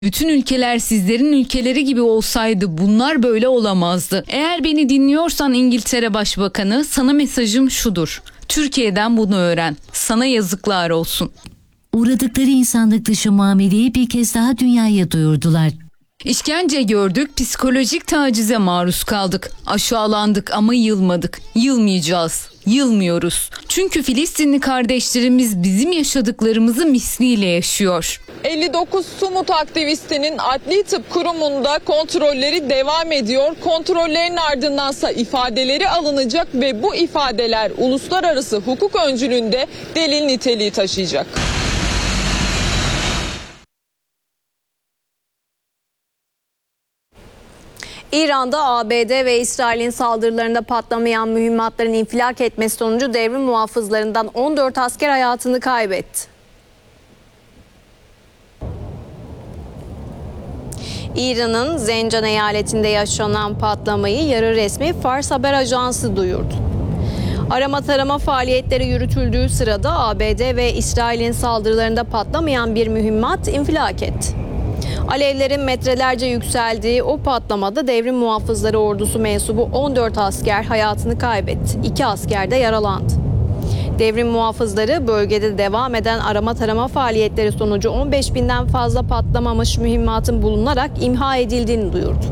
Bütün ülkeler sizlerin ülkeleri gibi olsaydı bunlar böyle olamazdı. Eğer beni dinliyorsan İngiltere Başbakanı, sana mesajım şudur. Türkiye'den bunu öğren. Sana yazıklar olsun. Uğradıkları insanlık dışı muameleyi bir kez daha dünyaya duyurdular. İşkence gördük, psikolojik tacize maruz kaldık. Aşağılandık ama yılmadık. Yılmayacağız. Yılmıyoruz. Çünkü Filistinli kardeşlerimiz bizim yaşadıklarımızı misliyle yaşıyor. 59 Sumut aktivistinin Adli Tıp Kurumu'nda kontrolleri devam ediyor. Kontrollerin ardındansa ifadeleri alınacak ve bu ifadeler uluslararası hukuk öncülüğünde delil niteliği taşıyacak. İran'da ABD ve İsrail'in saldırılarında patlamayan mühimmatların infilak etmesi sonucu devrim muhafızlarından 14 asker hayatını kaybetti. İran'ın Zencan eyaletinde yaşanan patlamayı yarı resmi Fars Haber Ajansı duyurdu. Arama tarama faaliyetleri yürütüldüğü sırada ABD ve İsrail'in saldırılarında patlamayan bir mühimmat infilak etti. Alevlerin metrelerce yükseldiği o patlamada devrim muhafızları ordusu mensubu 14 asker hayatını kaybetti. 2 asker de yaralandı. Devrim muhafızları bölgede devam eden arama tarama faaliyetleri sonucu 15.000'den fazla patlamamış mühimmatın bulunarak imha edildiğini duyurdu.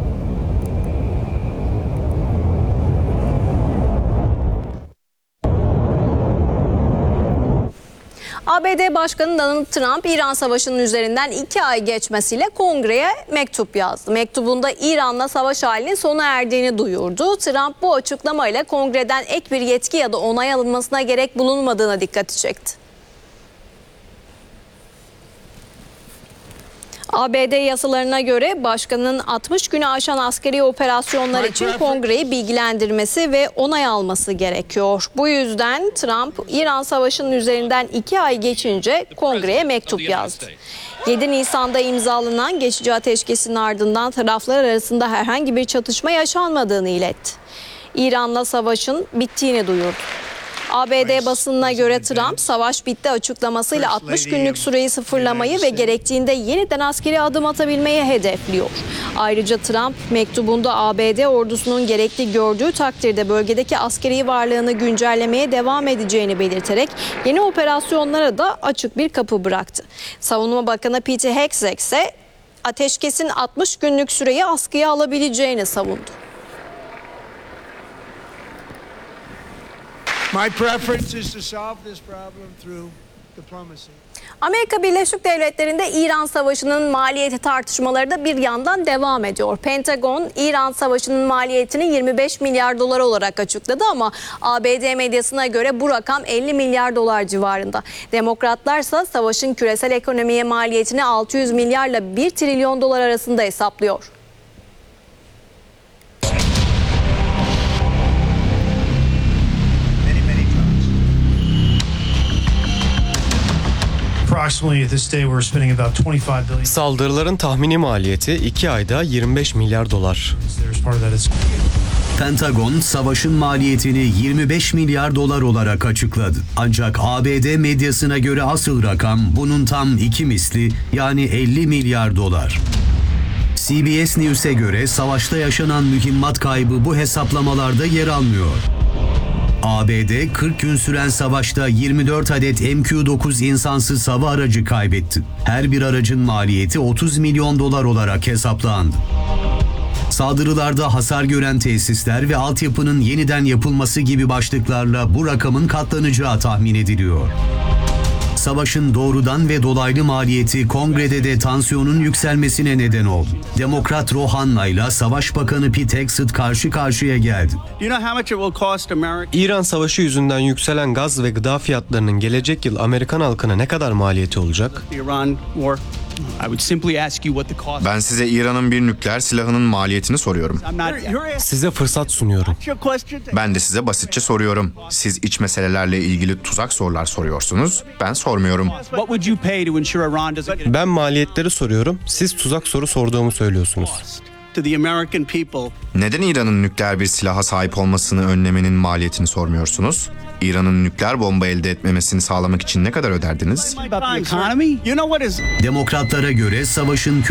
ABD Başkanı Donald Trump, İran Savaşı'nın üzerinden 2 ay geçmesiyle Kongre'ye mektup yazdı. Mektubunda İran'la savaş halinin sona erdiğini duyurdu. Trump bu açıklamayla Kongre'den ek bir yetki ya da onay alınmasına gerek bulunmadığına dikkati çekti. ABD yasalarına göre başkanın 60 günü aşan askeri operasyonlar için Kongre'yi bilgilendirmesi ve onay alması gerekiyor. Bu yüzden Trump, İran Savaşı'nın üzerinden 2 ay geçince Kongre'ye mektup yazdı. 7 Nisan'da imzalanan geçici ateşkesin ardından taraflar arasında herhangi bir çatışma yaşanmadığını iletti. İran'la savaşın bittiğini duyurdu. ABD basınına göre Trump, savaş bitti açıklamasıyla 60 günlük süreyi sıfırlamayı ve gerektiğinde yeniden askeri adım atabilmeyi hedefliyor. Ayrıca Trump, mektubunda ABD ordusunun gerekli gördüğü takdirde bölgedeki askeri varlığını güncellemeye devam edeceğini belirterek yeni operasyonlara da açık bir kapı bıraktı. Savunma Bakanı Pete Hegseth ise ateşkesin 60 günlük süreyi askıya alabileceğini savundu. My preference is to solve this problem through diplomacy. Amerika Birleşik Devletleri'nde İran Savaşı'nın maliyeti tartışmaları da bir yandan devam ediyor. Pentagon, İran Savaşı'nın maliyetini 25 milyar dolar olarak açıkladı ama ABD medyasına göre bu rakam 50 milyar dolar civarında. Demokratlarsa savaşın küresel ekonomiye maliyetini 600 milyarla 1 trilyon dolar arasında hesaplıyor. Saldırıların tahmini maliyeti 2 ayda 25 milyar dolar. Pentagon, savaşın maliyetini 25 milyar dolar olarak açıkladı. Ancak ABD medyasına göre asıl rakam bunun tam 2 misli, yani 50 milyar dolar. CBS News'e göre savaşta yaşanan mühimmat kaybı bu hesaplamalarda yer almıyor. ABD 40 gün süren savaşta 24 adet MQ-9 insansız hava aracı kaybetti. Her bir aracın maliyeti 30 milyon dolar olarak hesaplandı. Saldırılarda hasar gören tesisler ve altyapının yeniden yapılması gibi başlıklarla bu rakamın katlanacağı tahmin ediliyor. Savaşın doğrudan ve dolaylı maliyeti Kongre'de de tansiyonun yükselmesine neden oldu. Demokrat Ro Khanna ile Savaş Bakanı Pete Hegseth karşı karşıya geldi. İran Savaşı yüzünden yükselen gaz ve gıda fiyatlarının gelecek yıl Amerikan halkına ne kadar maliyeti olacak? Ben size İran'ın bir nükleer silahının maliyetini soruyorum. Size fırsat sunuyorum. Ben de size basitçe soruyorum. Siz iç meselelerle ilgili tuzak sorular soruyorsunuz. Ben sormuyorum. Ben maliyetleri soruyorum, siz tuzak soru sorduğumu söylüyorsunuz. to the American people. Neden İran'ın nükleer bir silaha sahip olmasını önlemenin maliyetini sormuyorsunuz? İran'ın nükleer bomba elde etmemesini sağlamak için ne kadar öderdiniz? About the economy? You know what is Demokratlara göre savaşın